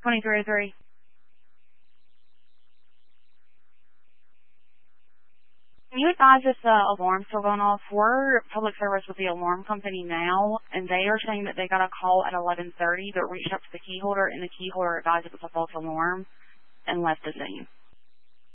2303. Can you advise if the alarm's still going off? We're public service with the alarm company now, and they are saying that they got a call at 11:30 but reached out to the key holder, and the key holder advised it was a false alarm and left the scene.